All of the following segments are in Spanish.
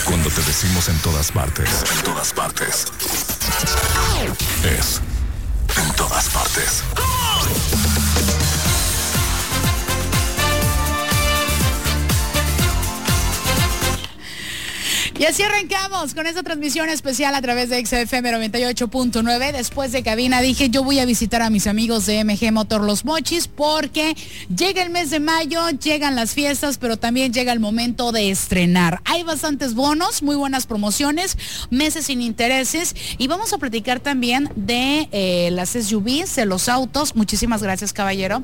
Cuando te decimos en todas partes, es en todas partes. Y así arrancamos con esta transmisión especial a través de XFM 98.9. Después de cabina dije, yo voy a visitar a mis amigos de MG Motor Los Mochis porque llega el mes de mayo, llegan las fiestas, pero también llega el momento de estrenar. Hay bastantes bonos, muy buenas promociones, meses sin intereses y vamos a platicar también de las SUVs, de los autos. Muchísimas gracias, caballero.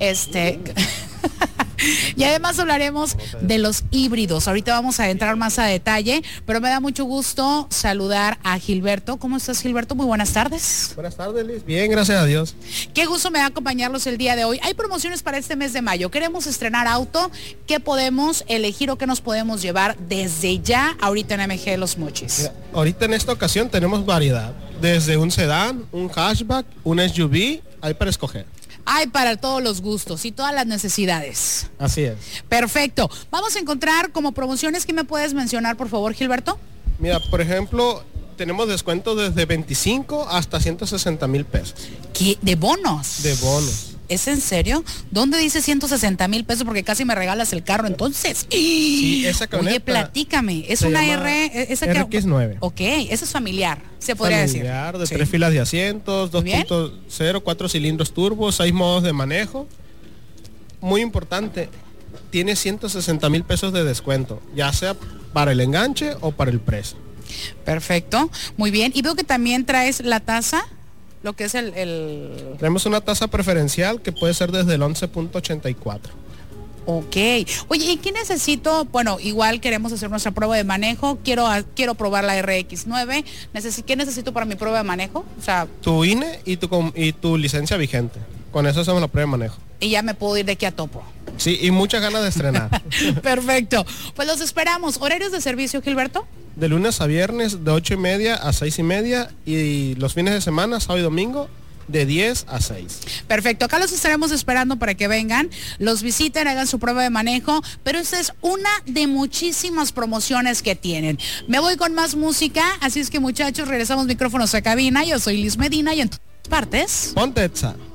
Y además hablaremos de los híbridos. Ahorita vamos a entrar más a detalle, pero me da mucho gusto saludar a Gilberto. ¿Cómo estás, Gilberto? Muy buenas tardes. Buenas tardes, Liz. Bien, gracias a Dios. Qué gusto me da acompañarlos el día de hoy. Hay promociones para este mes de mayo. Queremos estrenar auto. ¿Qué podemos elegir o qué nos podemos llevar desde ya ahorita en MG Los Mochis? Mira, ahorita en esta ocasión tenemos variedad. Desde un sedán, un hatchback, un SUV, hay para escoger. Hay para todos los gustos y todas las necesidades. Así es. Perfecto. Vamos a encontrar como promociones. ¿Qué me puedes mencionar, por favor, Gilberto? Mira, por ejemplo, tenemos descuentos desde 25 hasta 160,000 pesos. ¿Qué? ¿De bonos? De bonos. ¿Es en serio? ¿Dónde dice 160,000 pesos? Porque casi me regalas el carro entonces. Sí, esa camioneta. Oye, platícame. Es una RX9. Ok, esa es familiar, se podría decir. Familiar, de 3 filas de asientos, 2.0, 4 cilindros turbo, 6 modos de manejo. Muy importante, tiene 160,000 pesos de descuento, ya sea para el enganche o para el precio. Perfecto, muy bien. Y veo que también traes la tasa. Lo que es Tenemos una tasa preferencial que puede ser desde el 11.84. Ok. Oye, ¿y qué necesito? Bueno, igual queremos hacer nuestra prueba de manejo. Quiero probar la RX9. ¿Qué necesito para mi prueba de manejo? O sea, tu INE y tu licencia vigente. Con eso hacemos la prueba de manejo. Y ya me puedo ir de aquí a topo. Sí, y muchas ganas de estrenar. Perfecto. Pues los esperamos. ¿Horarios de servicio, Gilberto? De lunes a viernes, de 8:30 a 6:30. Y los fines de semana, sábado y domingo, de 10 a 6. Perfecto, acá los estaremos esperando para que vengan, los visiten, hagan su prueba de manejo, pero esta es una de muchísimas promociones que tienen. Me voy con más música, así es que muchachos, regresamos micrófonos a cabina. Yo soy Liz Medina y en todas partes. Ponte Exa.